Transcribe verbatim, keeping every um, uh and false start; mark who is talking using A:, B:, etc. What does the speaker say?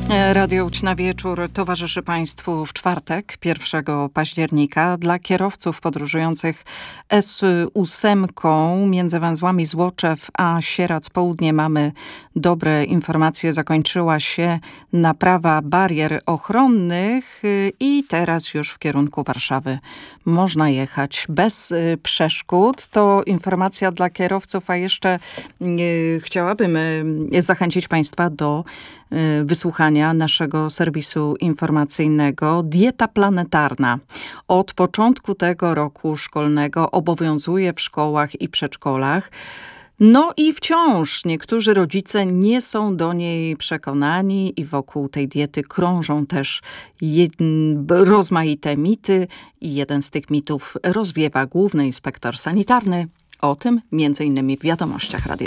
A: Radio Łódź na wieczór towarzyszy Państwu w czwartek, pierwszego października. Dla kierowców podróżujących S osiem między węzłami Złoczew a Sierac Południe mamy dobre informacje. Zakończyła się naprawa barier ochronnych i teraz już w kierunku Warszawy można jechać bez przeszkód. To informacja dla kierowców, a jeszcze chciałabym zachęcić Państwa do wysłuchania naszego serwisu informacyjnego Dieta Planetarna. Od początku tego roku szkolnego obowiązuje w szkołach i przedszkolach. No i wciąż niektórzy rodzice nie są do niej przekonani i wokół tej diety krążą też rozmaite mity i jeden z tych mitów rozwiewa główny inspektor sanitarny. O tym między innymi w wiadomościach Radio